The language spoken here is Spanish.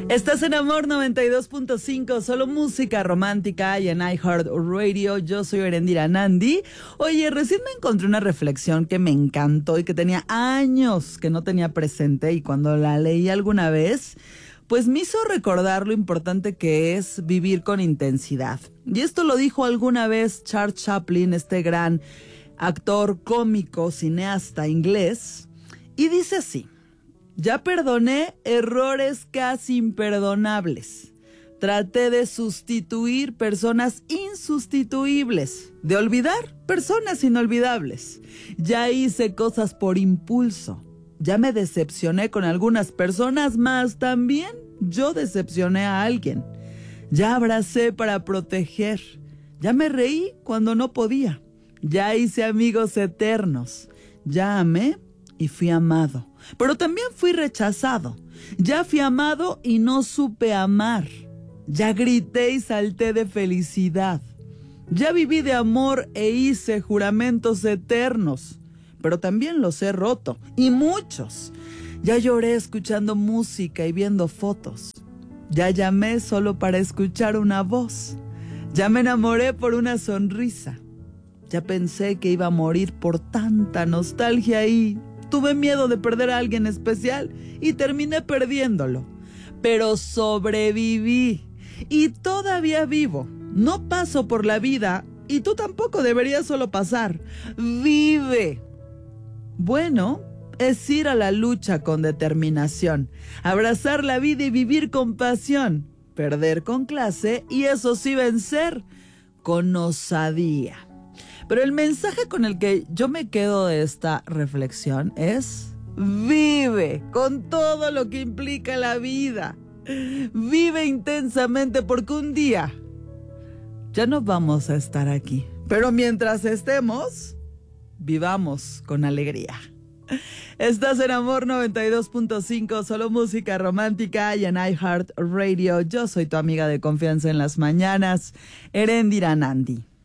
Estás en Amor 92.5, solo música romántica y en iHeartRadio. Yo soy Erendira Nandi. Oye, recién me encontré una reflexión que me encantó y que tenía años que no tenía presente, y cuando la leí alguna vez, pues me hizo recordar lo importante que es vivir con intensidad. Y esto lo dijo alguna vez Charles Chaplin, este gran actor cómico, cineasta inglés, y dice así: ya perdoné errores casi imperdonables. Traté de sustituir personas insustituibles, de olvidar personas inolvidables. Ya hice cosas por impulso. Ya me decepcioné con algunas personas, más también yo decepcioné a alguien. Ya abracé para proteger. Ya me reí cuando no podía. Ya hice amigos eternos. Ya amé y fui amado. Pero también fui rechazado. Ya fui amado y no supe amar. Ya grité y salté de felicidad. Ya viví de amor e hice juramentos eternos. Pero también los he roto, y muchos. Ya lloré escuchando música y viendo fotos. Ya llamé solo para escuchar una voz. Ya me enamoré por una sonrisa. Ya pensé que iba a morir por tanta nostalgia y tuve miedo de perder a alguien especial y terminé perdiéndolo. Pero sobreviví y todavía vivo. No paso por la vida y tú tampoco deberías solo pasar. Vive. Bueno, es ir a la lucha con determinación, abrazar la vida y vivir con pasión, perder con clase y eso sí vencer con osadía. Pero el mensaje con el que yo me quedo de esta reflexión es: vive con todo lo que implica la vida. Vive intensamente porque un día ya no vamos a estar aquí. Pero mientras estemos, vivamos con alegría. Estás en Amor 92.5, solo música romántica y en iHeartRadio. Yo soy tu amiga de confianza en las mañanas, Erendira Nandi.